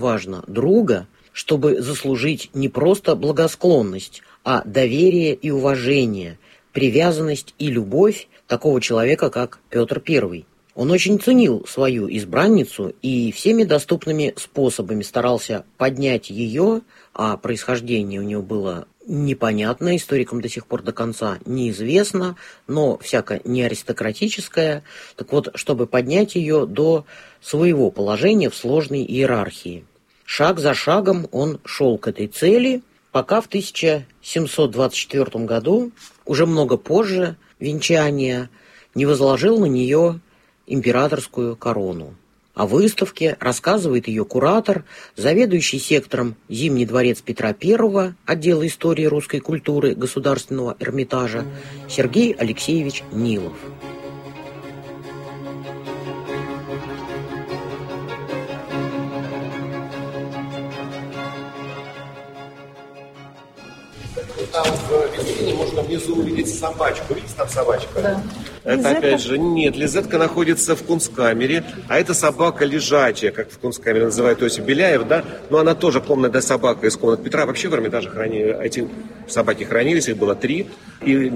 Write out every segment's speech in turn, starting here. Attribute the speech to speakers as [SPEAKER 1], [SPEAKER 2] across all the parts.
[SPEAKER 1] важно, друга, чтобы заслужить не просто благосклонность, а доверие и уважение, привязанность и любовь такого человека, как Петр I. Он очень ценил свою избранницу и всеми доступными способами старался поднять ее, а происхождение у нее было непонятно, историкам до сих пор до конца неизвестно, но всяко не аристократическое. Так вот, чтобы поднять ее до своего положения в сложной иерархии. Шаг за шагом он шел к этой цели, пока в 1724 году, уже много позже венчания, не возложил на нее императорскую корону. О выставке рассказывает ее куратор, заведующий сектором «Зимний дворец Петра I» отдела истории русской культуры Государственного Эрмитажа Сергей Алексеевич Нилов.
[SPEAKER 2] Там в витрине можно внизу увидеть собачку. Видите, там собачка?
[SPEAKER 3] Да.
[SPEAKER 2] Это
[SPEAKER 3] Лизетка?
[SPEAKER 2] опять же, нет, Лизетка находится в Кунсткамере, а это собака лежачая, как в Кунсткамере называют Иосиф Беляев, да, но она тоже комнатная собака из комнат Петра. Вообще в Эрмитаже эти собаки хранились, их было 3. И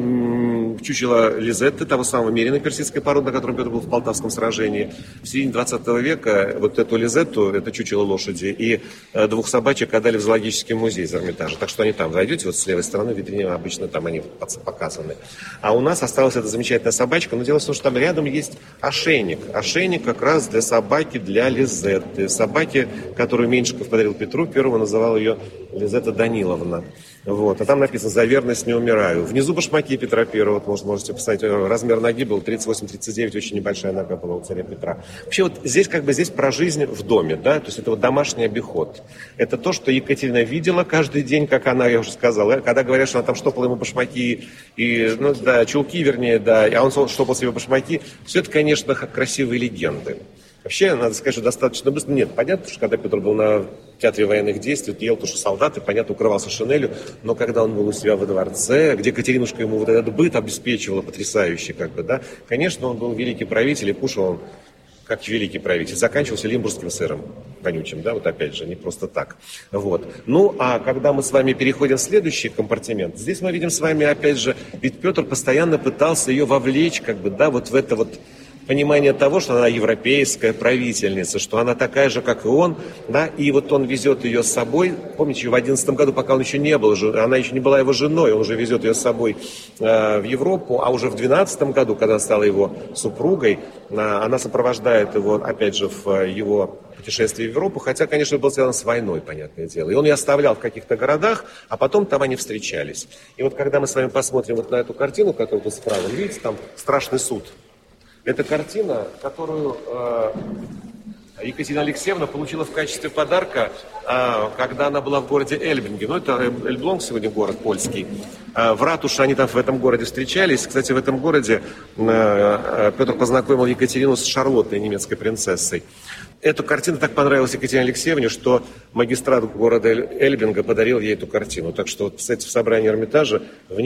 [SPEAKER 2] чучело Лизетты, того самого мерина персидской породы, на котором Петр был в Полтавском сражении. В середине 20 века вот эту Лизетту, это чучело лошади, и 2 собачек отдали в зоологический музей из Эрмитажа. Так что они там, зайдете, вот с левой стороны в витрине обычно там они показаны. А у нас осталась эта замечательная собачка, но дело в том, что там рядом есть ошейник. Ошейник как раз для собаки, для Лизетты. Собаки, которую Меньшиков подарил Петру, первого называл ее Лизетта Даниловна. Вот. А там написано «За верность не умираю». Внизу башмаки Петра I, вот можете посмотреть, размер ноги был 38-39, очень небольшая нога была у царя Петра. Вообще вот здесь здесь про жизнь в доме, да, то есть это вот домашний обиход. Это то, что Екатерина видела каждый день, как она, я уже сказал, когда говорят, что она там штопала ему башмаки, и, ну да, чулки вернее, да, а он штопал себе башмаки, все это, конечно, красивые легенды. Вообще, надо сказать, что достаточно быстро. Нет, понятно, что когда Петр был на театре военных действий, ел то, что солдаты, понятно, укрывался шинелью, но когда он был у себя во дворце, где Катеринушка ему вот этот быт обеспечивала потрясающе, как бы, да, конечно, он был великий правитель, и кушал он как великий правитель. Заканчивался лимбургским сыром вонючим, да, вот опять же, не просто так. Вот. Ну, а когда мы с вами переходим в следующий компартимент, здесь мы видим с вами, опять же, ведь Петр постоянно пытался ее вовлечь, как бы, да, вот в это вот понимание того, что она европейская правительница, что она такая же, как и он, да, и вот он везет ее с собой, помните, в 11 году, пока он еще не был, она еще не была его женой, он уже везет ее с собой в Европу, а уже в 12 году, когда стала его супругой, она сопровождает его, опять же, в его путешествие в Европу, хотя, конечно, это было связано с войной, понятное дело. И он ее оставлял в каких-то городах, а потом там они встречались. И вот когда мы с вами посмотрим вот на эту картину, которую тут справа, видите, там «Страшный суд». Это картина, которую Екатерина Алексеевна получила в качестве подарка, когда она была в городе Эльбинге. Ну, это Эльблонг сегодня город польский. В ратуше они там в этом городе встречались. Кстати, в этом городе Петр познакомил Екатерину с Шарлоттой, немецкой принцессой. Эта картина так понравилась Екатерине Алексеевне, что магистрат города Эльбинга подарил ей эту картину. Так что, вот, кстати, в собрании Эрмитажа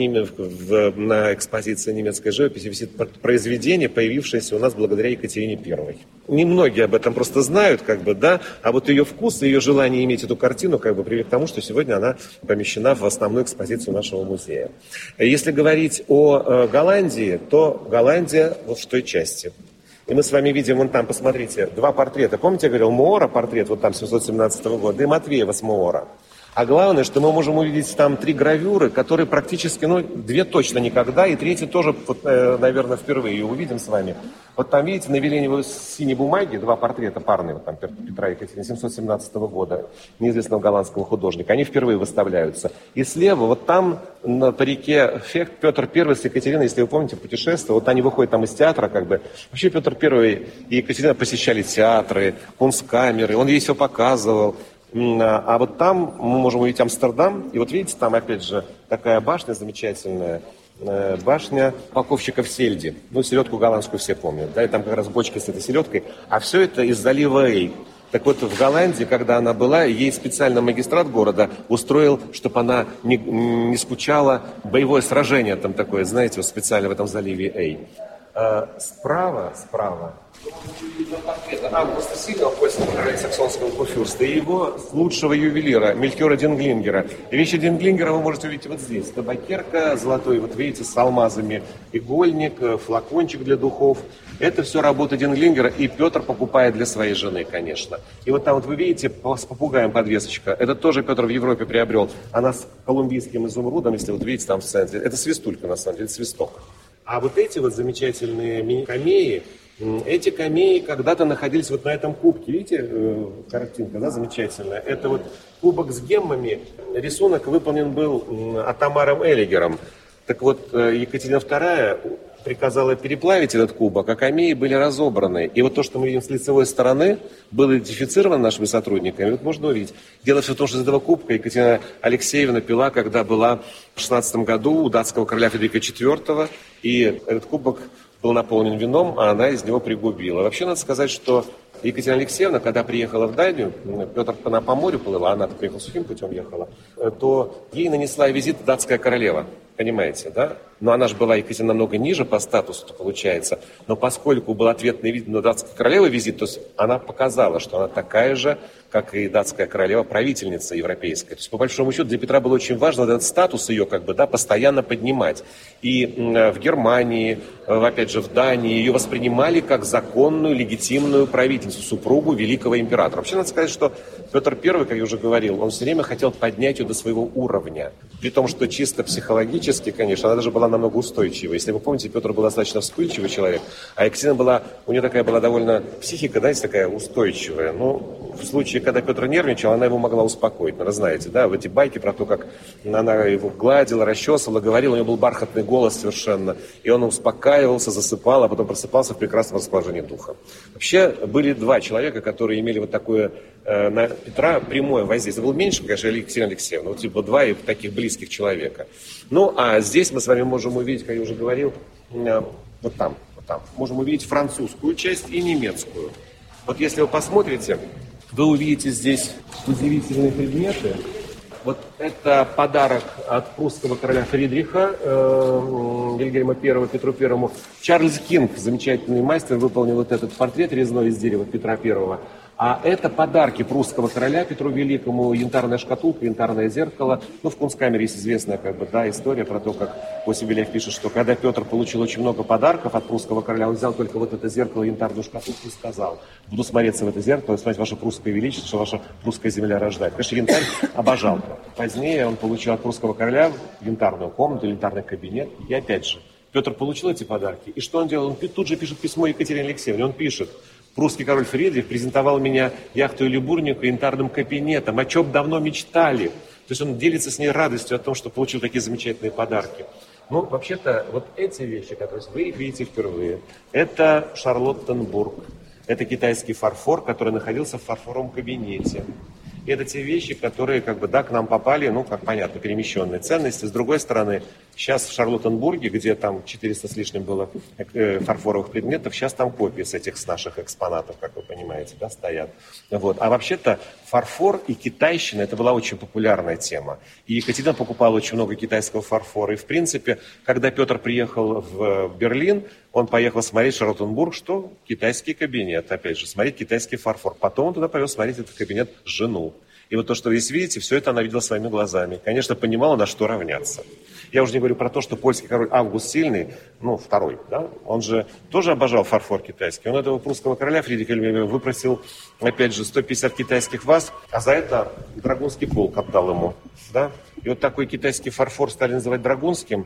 [SPEAKER 2] на экспозиции немецкой живописи висит произведение, появившееся у нас благодаря Екатерине I. Немногие об этом просто знают, как бы, да, а вот ее вкус и ее желание иметь эту картину, как бы, приведет к тому, что сегодня она помещена в основную экспозицию нашего музея. Если говорить о Голландии, то Голландия вот в той части. И мы с вами видим, вон там, посмотрите, 2 портрета. Помните, я говорил, Моора портрет, вот там 717 года, и Матвеева с Моора. А главное, что мы можем увидеть там 3 гравюры, которые практически, 2 точно никогда, и 3 тоже, вот, наверное, впервые ее увидим с вами. Вот там, видите, на веленевой синей бумаге 2 портрета парные, вот там Петра и Екатерины 717 года, неизвестного голландского художника. Они впервые выставляются. И слева, вот там, по реке Фехт, Петр I с Екатериной, если вы помните, путешествие, вот они выходят там из театра, как бы. Вообще Петр I и Екатерина посещали театры, кунсткамеры, он ей все показывал. А вот там мы можем увидеть Амстердам, и вот видите, там опять же такая башня замечательная, башня полковщиков Сельди. Ну, селедку голландскую все помнят, да, и там как раз бочки с этой селедкой. А все это из залива Эй. Так вот, в Голландии, когда она была, ей специально магистрат города устроил, чтобы она не скучала, боевое сражение там такое, знаете, вот специально в этом заливе Эй. Справа портрет Августа Сильного, польского короля саксонского курфюрста, и его лучшего ювелира Мельхиора Динглингера. И вещи Динглингера вы можете увидеть вот здесь. Табакерка золотой, вот видите, с алмазами, игольник, флакончик для духов. Это все работа Динглингера, и Петр покупает для своей жены, конечно. И вот там вот вы видите, с попугаем подвесочка. Это тоже Петр в Европе приобрел. Она с колумбийским изумрудом, если вот видите там в центре. Это свистулька, на самом деле, свисток. А вот эти вот замечательные мини-камеи, эти камеи когда-то находились вот на этом кубке. Видите, картинка, да, замечательная. Это вот кубок с геммами. Рисунок выполнен был Атамаром Элигером. Так вот, Екатерина II приказала переплавить этот кубок, а камеи были разобраны. И вот то, что мы видим с лицевой стороны, было идентифицировано нашими сотрудниками. Вот можно увидеть. Дело все в том, что из этого кубка Екатерина Алексеевна пила, когда была в 16 году у датского короля Фридриха IV. И этот кубок был наполнен вином, а она из него пригубила. Вообще, надо сказать, что Екатерина Алексеевна, когда приехала в Данию, Петр, она по морю плыла, она приехала сухим путем, ехала, то ей нанесла визит датская королева. Понимаете, да? Но она же была, Екатерина, намного ниже по статусу, получается. Но поскольку был ответный вид на датской королевы визит, то есть она показала, что она такая же, как и датская королева, правительница европейская. То есть, по большому счету, для Петра было очень важно этот статус ее, как бы, да, постоянно поднимать. И в Германии, опять же, в Дании ее воспринимали как законную, легитимную правительницу, супругу великого императора. Вообще, надо сказать, что Петр I, как я уже говорил, он все время хотел поднять ее до своего уровня. При том, что чисто психологически, конечно, она даже была намного устойчивой. Если вы помните, Петр был достаточно вспыльчивый человек, а Екатерина была, у нее такая была довольно психика, знаете, такая устойчивая. Ну, в случае, когда Петр нервничал, она его могла успокоить. Наверное, знаете, да, в эти байки про то, как она его гладила, расчесывала, говорила, у него был бархатный голос совершенно, и он успокаивался, засыпал, а потом просыпался в прекрасном расположении духа. Вообще, были два человека, которые имели вот такое на Петра прямое воздействие. Был меньше, конечно, Екатерина Алексеевна, вот типа два таких близких человека. Ну, а здесь мы с вами можем увидеть, как я уже говорил, вот там, можем увидеть французскую часть и немецкую. Вот если вы посмотрите, вы увидите здесь удивительные предметы. Вот это подарок от прусского короля Фридриха, Вильгельма I, Петру I. Чарльз Кинг, замечательный мастер, выполнил вот этот портрет резной из дерева Петра I. А это подарки прусского короля Петру Великому, янтарная шкатулка, янтарное зеркало. Ну, в Кунсткамере есть известная, как бы, да, история про то, как Осип Беляев пишет, что когда Петр получил очень много подарков от прусского короля, он взял только вот это зеркало, янтарную шкатулку и сказал: буду смотреться в это зеркало и смотреть ваше прусское величество, что ваша прусская земля рождает. Конечно, янтарь обожал. Позднее он получил от прусского короля янтарную комнату, янтарный кабинет. И опять же, Петр получил эти подарки. И что он делал? Он тут же пишет письмо Екатерине Алексеевне. Он пишет: прусский король Фридрих презентовал меня яхтой Любурнику и янтарным кабинетом, о чем давно мечтали. То есть он делится с ней радостью о том, что получил такие замечательные подарки. Ну, вообще-то, вот эти вещи, которые вы их видите впервые, это Шарлоттенбург, это китайский фарфор, который находился в фарфоровом кабинете. И это те вещи, которые, как бы, да, к нам попали, ну, как понятно, перемещенные ценности. С другой стороны, сейчас в Шарлоттенбурге, где там 400 с лишним было фарфоровых предметов, сейчас там копии с этих, с наших экспонатов, как вы понимаете, да, стоят. Вот. А вообще-то фарфор и китайщина, это была очень популярная тема. И Екатерина покупала очень много китайского фарфора. И, в принципе, когда Петр приехал в Берлин, он поехал смотреть Шарлоттенбург, что китайский кабинет, опять же, смотреть китайский фарфор. Потом он туда повез смотреть этот кабинет жену. И вот то, что вы здесь видите, все это она видела своими глазами. Конечно, понимала, на что равняться. Я уже не говорю про то, что польский король Август Сильный, ну, второй, да, он же тоже обожал фарфор китайский. Он этого прусского короля Фридриха выпросил, опять же, 150 китайских ваз, а за это драгунский полк отдал ему, да. И вот такой китайский фарфор стали называть драгунским,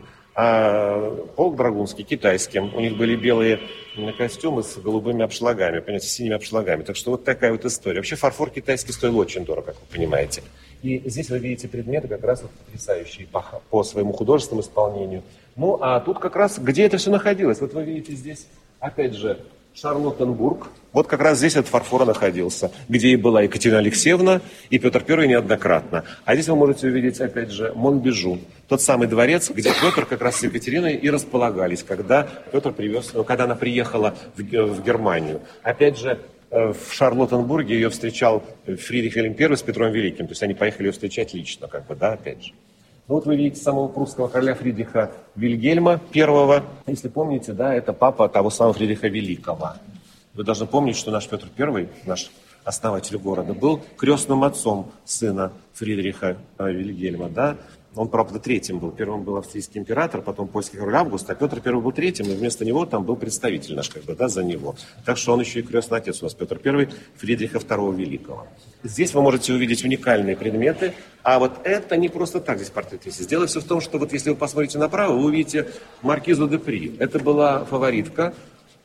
[SPEAKER 2] а полк драгунский китайским. У них были белые костюмы с голубыми обшлагами, понимаете, с синими обшлагами. Так что вот такая вот история. Вообще фарфор китайский стоил очень дорого, как вы понимаете. И здесь вы видите предметы как раз вот потрясающие по своему художественному исполнению. Ну, а тут как раз, где это все находилось? Вот вы видите здесь, опять же, Шарлоттенбург. Вот как раз здесь этот фарфор находился, где и была Екатерина Алексеевна, и Петр I неоднократно. А здесь вы можете увидеть, опять же, Монбежу, тот самый дворец, где Петр как раз с Екатериной и располагались, когда Петр привез, когда она приехала в Германию. Опять же, в Шарлоттенбурге ее встречал Фридрих Вильгельм I с Петром Великим, то есть они поехали ее встречать лично, как бы, да, опять же. Вот вы видите самого прусского короля Фридриха Вильгельма I. Если помните, да, это папа того самого Фридриха Великого. Вы должны помнить, что наш Петр I, наш основатель города, был крестным отцом сына Фридриха Вильгельма, да. Он, правда, третьим был. Первым был австрийский император, потом польский король Август, а Петр I был третьим, и вместо него там был представитель наш, за него. Так что он еще и крестный отец у нас, Петр I Фридриха II Великого. Здесь вы можете увидеть уникальные предметы, а вот это не просто так здесь портрет висит. Дело все в том, что вот если вы посмотрите направо, вы увидите маркизу де При. Это была фаворитка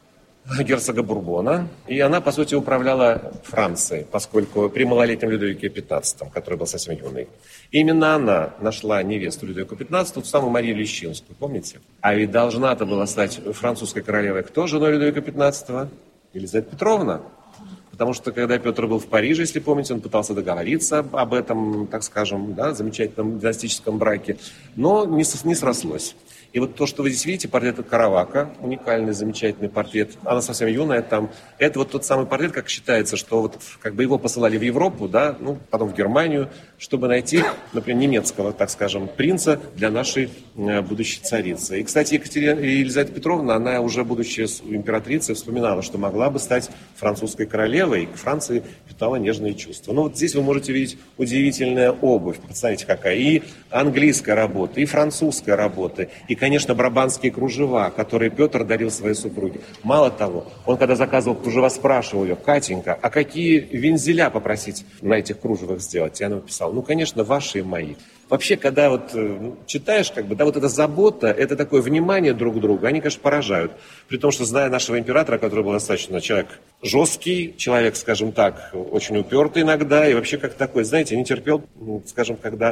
[SPEAKER 2] герцога Бурбона, и она, по сути, управляла Францией, поскольку при малолетнем Людовике XV, который был совсем юный, именно она нашла невесту Людовика XV, ту самую Марию Лещинскую, помните? А ведь должна-то была стать французской королевой кто женой Людовика XV? Елизавета Петровна. Потому что, когда Петр был в Париже, если помните, он пытался договориться об этом, так скажем, да, замечательном династическом браке, но не срослось. И вот то, что вы здесь видите, портрет Каравака, уникальный, замечательный портрет, она совсем юная там, это вот тот самый портрет, как считается, что вот его посылали в Европу, да, потом в Германию, чтобы найти, например, немецкого, так скажем, принца для нашей будущей царицы. И, кстати, Елизавета Петровна, она уже, будучи императрицей, вспоминала, что могла бы стать французской королевой, и к Франции питала нежные чувства. Вот здесь вы можете видеть удивительная обувь, представляете, какая, и английская работа, и французская работа, и, конечно, брабанские кружева, которые Петр дарил своей супруге. Мало того, он, когда заказывал кружева, спрашивал ее: Катенька, а какие вензеля попросить на этих кружевах сделать? И она написала: конечно, ваши и мои. Вообще, когда вот читаешь, вот эта забота, это такое внимание друг к другу, они, конечно, поражают. При том, что, зная нашего императора, который был достаточно человек жесткий, человек, скажем так, очень упертый иногда, и вообще как такой, знаете, не терпел, скажем, когда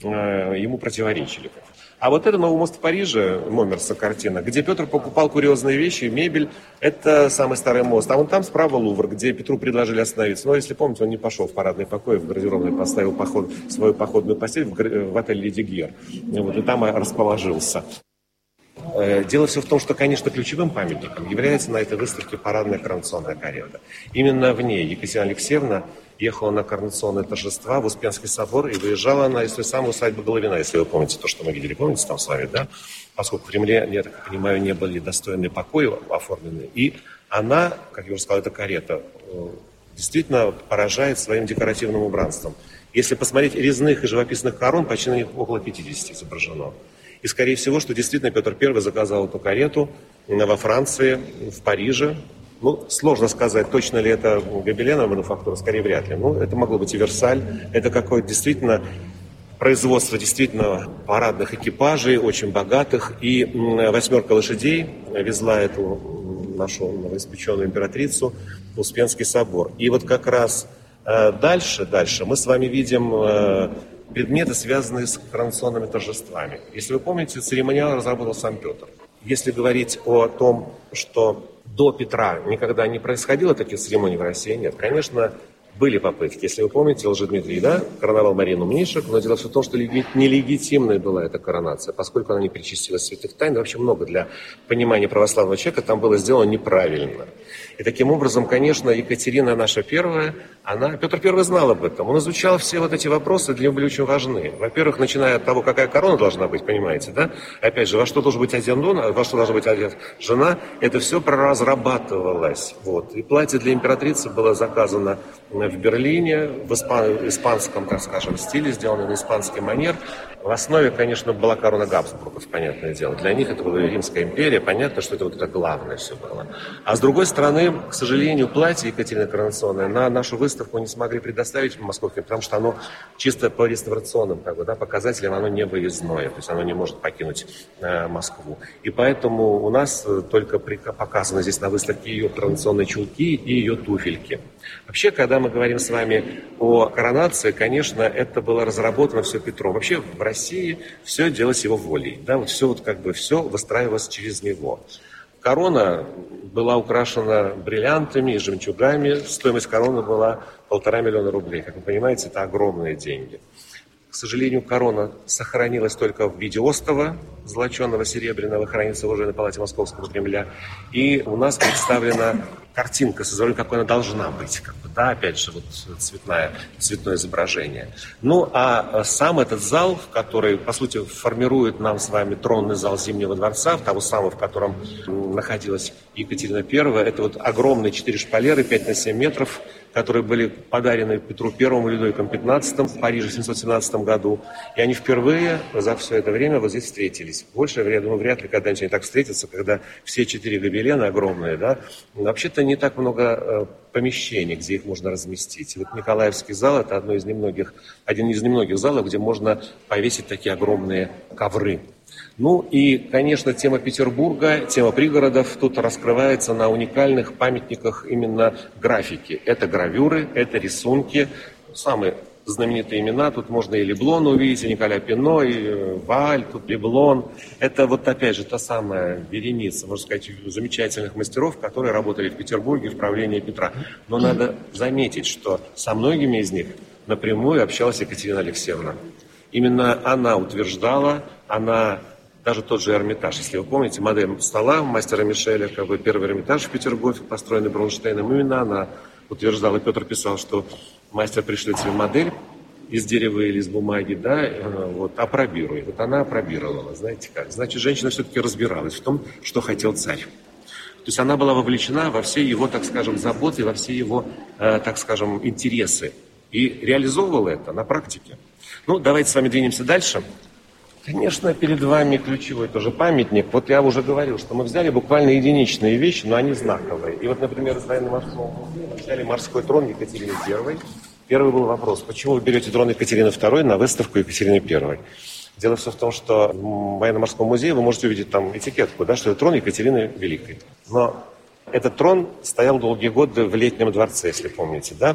[SPEAKER 2] ему противоречили. А вот это «Новый мост в Париже», Момерса картина, где Петр покупал курьезные вещи, мебель, это самый старый мост. А вон там справа Лувр, где Петру предложили остановиться. Но если помните, он не пошел в парадный покой, в гардеробной поставил свою походную постель в отель «Леди Гер». И там расположился. Дело все в том, что, конечно, ключевым памятником является на этой выставке парадная коронационная карета. Именно в ней Екатерина Алексеевна ехала на коронационные торжества в Успенский собор и выезжала она из той самой усадьбы Головина, если вы помните то, что мы видели, помните там с вами, да? Поскольку в Кремле, я так понимаю, не были достойные покои оформлены. И она, как я уже сказал, эта карета действительно поражает своим декоративным убранством. Если посмотреть резных и живописных корон, почти на них около 50 изображено. И, скорее всего, что действительно Петр I заказал эту карету во Франции, в Париже. Сложно сказать, точно ли это гобеленовая мануфактура, скорее вряд ли. Это могло быть и Версаль. Это какое-то действительно производство действительно парадных экипажей, очень богатых. И 8 лошадей везла эту нашу новоиспеченную императрицу в Успенский собор. И вот как раз дальше мы с вами видим предметы, связанные с коронационными торжествами. Если вы помните, церемониал разработал сам Петр. Если говорить о том, что до Петра никогда не происходило таких церемоний в России, нет. Конечно, были попытки. Если вы помните, Лжедмитрий, короновал Марину Мнишек, но дело все в том, что нелегитимной была эта коронация, поскольку она не причастилась святых тайн. Вообще много для понимания православного человека там было сделано неправильно. И таким образом, конечно, Екатерина наша первая, Петр I знал об этом. Он изучал все вот эти вопросы, для него были очень важны. Во-первых, начиная от того, какая корона должна быть, понимаете, да? Опять же, во что должен быть одет он, во что должна быть одета жена, это все проразрабатывалось. И платье для императрицы было заказано в Берлине, в испанском, так скажем, стиле, сделано на испанский манер. В основе, конечно, была корона Габсбургов, понятное дело. Для них это была Римская империя, понятно, что это главное все было. А с другой стороны, к сожалению, платье Екатерины коронационное на нашу выставку не смогли предоставить в Москве, потому что оно чисто по реставрационным показателям, оно не выездное, то есть оно не может покинуть Москву. И поэтому у нас только показаны здесь на выставке ее коронационные чулки и ее туфельки. Вообще, когда мы говорим с вами о коронации, конечно, это было разработано все Петром. Вообще в России все делалось его волей. Все выстраивалось через него. Корона была украшена бриллиантами и жемчугами. Стоимость короны была 1,5 миллиона рублей. Как вы понимаете, это огромные деньги. К сожалению, корона сохранилась только в виде остова, золоченого, серебряного, хранится в оружейной палате Московского Кремля. И у нас представлена картинка, какой она должна быть. Да, опять же, вот цветное изображение. Ну, а сам этот зал, который, по сути, формирует нам с вами тронный зал Зимнего дворца, того самого, в котором находилась Екатерина I, это вот огромные 4 шпалеры, 5 на 7 метров, которые были подарены Петру I и Людовиком XV в Париже в 717 году. И они впервые за все это время вот здесь встретились. Больше, я думаю, вряд ли когда-нибудь они так встретятся, когда все 4 гобелена огромные, да. Вообще-то не так много помещений, где их можно разместить. И вот Николаевский зал – это один из немногих залов, где можно повесить такие огромные ковры. Ну и, конечно, тема Петербурга, тема пригородов тут раскрывается на уникальных памятниках именно графики. Это гравюры, это рисунки. Самые знаменитые имена, тут можно и Леблона увидеть, и Николя Пино, и Валь, тут Леблон. Это вот опять же та самая вереница, можно сказать, замечательных мастеров, которые работали в Петербурге в правлении Петра. Но надо заметить, что со многими из них напрямую общалась Екатерина Алексеевна. Именно она утверждала, даже тот же Эрмитаж, если вы помните, модель стола мастера Мишеля, первый Эрмитаж в Петербурге, построенный Бронштейном, именно она утверждала, Петр писал, что мастер пришлет себе модель из дерева или из бумаги, да, опробирует. Вот она опробировала, знаете как. Значит, женщина все-таки разбиралась в том, что хотел царь. То есть она была вовлечена во все его, так скажем, заботы, во все его, так скажем, интересы. И реализовывала это на практике. Ну, давайте с вами двинемся дальше. Конечно, перед вами ключевой тоже памятник. Вот я уже говорил, что мы взяли буквально единичные вещи, но они знаковые. И вот, например, из военно-морского музея мы взяли морской трон Екатерины I. Первый был вопрос, почему вы берете трон Екатерины II на выставку Екатерины I? Дело все в том, что в военно-морском музее вы можете увидеть там этикетку, да, что это трон Екатерины Великой. Но этот трон стоял долгие годы в Летнем дворце, если помните, да,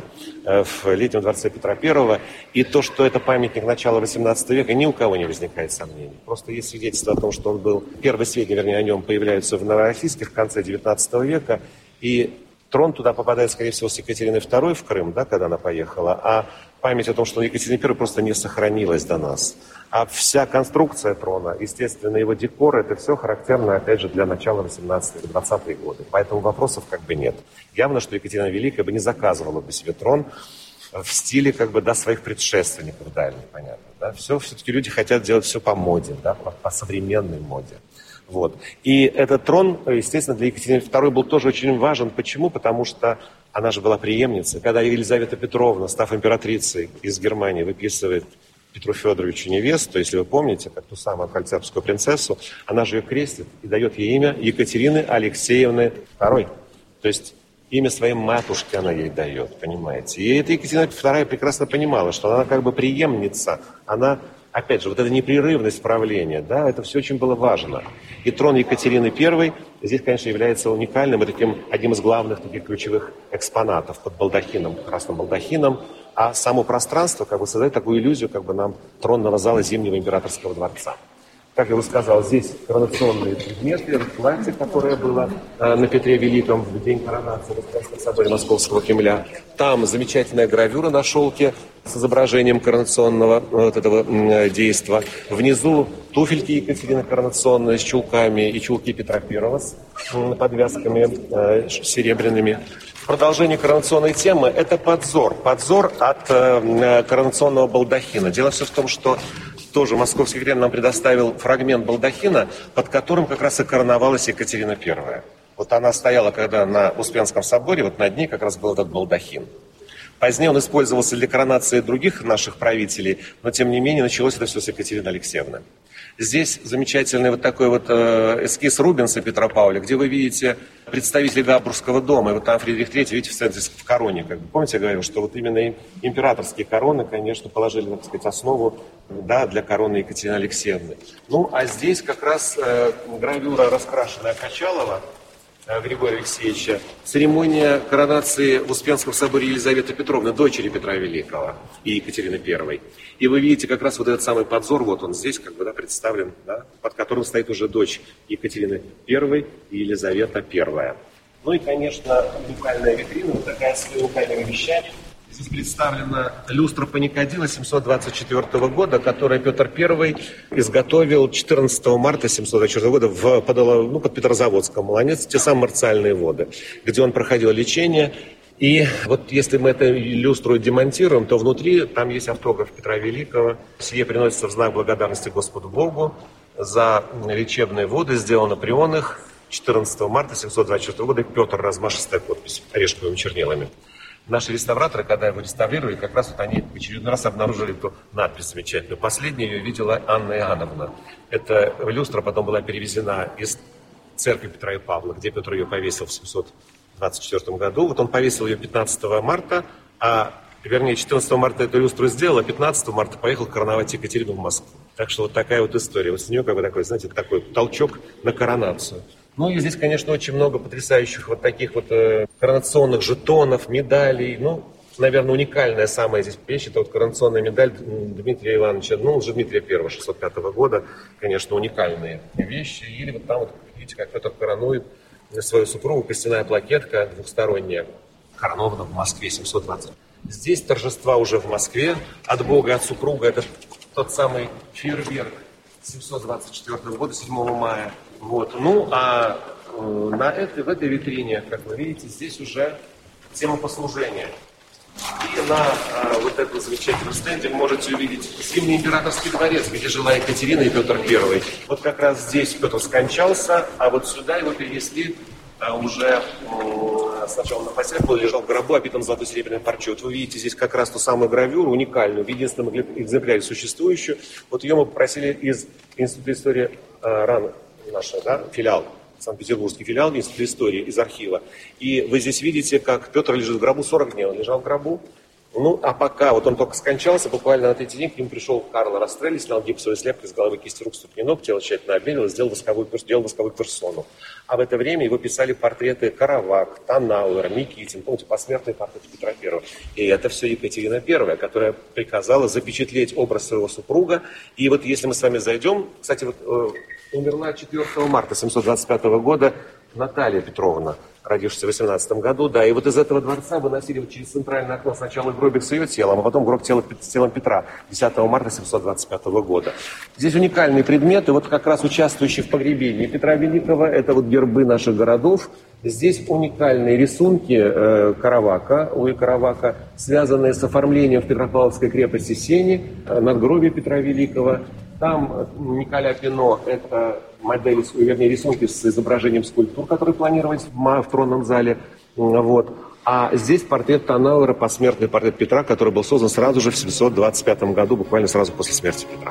[SPEAKER 2] в Летнем дворце Петра I. И то, что это памятник начала XVIII века, ни у кого не возникает сомнений. Просто есть свидетельство о том, что он был, первые сведения, вернее, о нем появляются в Новороссийске в конце XIX века. И трон туда попадает, скорее всего, с Екатериной II в Крым, да, когда она поехала. А память о том, что Екатерина I просто не сохранилась до нас. А вся конструкция трона, естественно, его декор, это все характерно, опять же, для начала 18-20-е годы. Поэтому вопросов нет. Явно, что Екатерина Великая бы не заказывала бы себе трон в стиле своих предшественников дальних, понятно. Да? Все-таки люди хотят делать все по моде, да, по современной моде. Вот. И этот трон, естественно, для Екатерины II был тоже очень важен. Почему? Потому что она же была преемницей. Когда Елизавета Петровна, став императрицей из Германии, выписывает Петру Федоровичу невесту, если вы помните, как ту самую кальцепскую принцессу, она же ее крестит и дает ей имя Екатерины Алексеевны II. То есть имя своей матушки она ей дает, понимаете. И эта Екатерина II прекрасно понимала, что она преемница, она, опять же, вот эта непрерывность правления, да, это все очень было важно. И трон Екатерины I здесь, конечно, является уникальным и таким одним из главных таких ключевых экспонатов под балдахином, красным балдахином. А само пространство создает такую иллюзию нам тронного зала Зимнего императорского дворца. Как я уже сказал, здесь коронационные предметы, платье, которое было на Петре Великом в день коронации в Успенском соборе Московского Кремля. Там замечательная гравюра на шелке с изображением коронационного этого действа. Внизу туфельки Екатерины коронационные с чулками и чулки Петра I с подвязками серебряными. В продолжение коронационной темы это подзор от коронационного балдахина. Дело все в том, что тоже Московский Кремль нам предоставил фрагмент балдахина, под которым как раз и короновалась Екатерина I. Вот она стояла, когда на Успенском соборе, вот над ней как раз был этот балдахин. Позднее он использовался для коронации других наших правителей, но тем не менее началось это все с Екатерины Алексеевны. Здесь замечательный такой эскиз Рубенса Петра Пауля, где вы видите представителей Габсбургского дома. И вот там Фридрих III, видите, в центре в короне. Помните, я говорил, что вот именно императорские короны, конечно, положили, так сказать, основу, да, для короны Екатерины Алексеевны. Ну, а здесь как раз гравюра, раскрашенная Качалова Григория Алексеевича, церемония коронации в Успенском соборе Елизаветы Петровны, дочери Петра Великого и Екатерины I. И вы видите как раз вот этот самый подзор, вот он здесь представлен, да, под которым стоит уже дочь Екатерины I и Елизавета I. Ну и, конечно, уникальная витрина, вот такая с уникальными вещами. Здесь представлена люстра Паникадила 724 года, которую Петр I изготовил 14 марта 724 года под Петрозаводском, Молодец, те самые Марциальные воды, где он проходил лечение. И вот если мы эту люстру демонтируем, то внутри там есть автограф Петра Великого. Сие приносится в знак благодарности Господу Богу за лечебные воды, сделано при онах 14 марта 724 года. Петр, размашистая подпись орешковыми чернилами. Наши реставраторы, когда его реставрировали, как раз вот они в очередной раз обнаружили эту надпись замечательную. Последней ее видела Анна Иоанновна. Эта люстра потом была перевезена из церкви Петра и Павла, где Петр ее повесил в 724 году. Вот он повесил ее 15 марта, 14 марта эту люстру сделал, а 15 марта поехал короновать Екатерину в Москву. Так что вот такая вот история. Вот с нее как бы такой, знаете, такой толчок на коронацию. Ну и здесь, конечно, очень много потрясающих вот таких вот коронационных жетонов, медалей. Ну, наверное, уникальная самая здесь вещь, это вот коронационная медаль Дмитрия Ивановича, Дмитрия I, 605 года. Конечно, уникальные вещи. Или вот там вот, видите, как Петр коронует свою супругу, костяная плакетка двухсторонняя, коронована в Москве 720. Здесь торжества уже в Москве от Бога, от супруга. Это тот самый фейерверк 724 года, 7 мая. Вот. Ну, а в этой витрине, как вы видите, здесь уже тема послужения. И на вот этом замечательном стенде вы можете увидеть Зимний императорский дворец, где жила Екатерина и Петр I. Вот как раз здесь Петр скончался, а вот сюда его перенесли уже сначала на посадку, лежал в гробу, обитом золотой серебряной парчой. Вот вы видите здесь как раз ту самую гравюру, уникальную, в единственном экземпляре существующую. Вот ее мы попросили из Института истории РАН, наш филиал, Санкт-Петербургский филиал Института истории из архива. И вы здесь видите, как Петр лежит в гробу, 40 дней он лежал в гробу. Ну, а пока вот он только скончался, буквально на третий день к нему пришел Карл Растрелли, снял гипсовую слепку из головы, кисти рук, ступни ног, тело тщательно обмерил, сделал восковую персону. А в это время его писали портреты Каравак, Танауэр, Никитин, помните, посмертные портреты Петра I. И это все Екатерина I, которая приказала запечатлеть образ своего супруга. И вот если мы с вами зайдем, кстати, вот умерла 4 марта 725 года Наталья Петровна, родившаяся в 18 году, да, и вот из этого дворца выносили вот через центральное окно сначала гробик с ее телом, а потом гроб с телом Петра 10 марта 725 года. Здесь уникальные предметы, вот как раз участвующие в погребении Петра Великого, это вот гербы наших городов. Здесь уникальные рисунки Каравака, Луи Каравака, связанные с оформлением в Петропавловской крепости Сени, надгробия Петра Великого. Там Николя Пино, это модели, вернее, рисунки с изображением скульптур, которые планировались в тронном зале. Вот. А здесь портрет Танауэра, посмертный портрет Петра, который был создан сразу же в 725 году, буквально сразу после смерти Петра.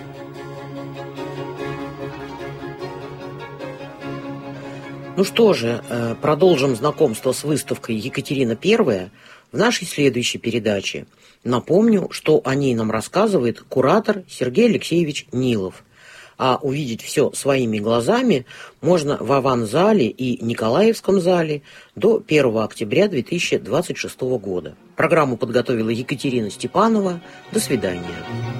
[SPEAKER 1] Ну что же, продолжим знакомство с выставкой «Екатерина I» в нашей следующей передаче. Напомню, что о ней нам рассказывает куратор Сергей Алексеевич Нилов. А увидеть все своими глазами можно в Аван-зале и Николаевском зале до 1 октября 2026 года. Программу подготовила Екатерина Степанова. До свидания.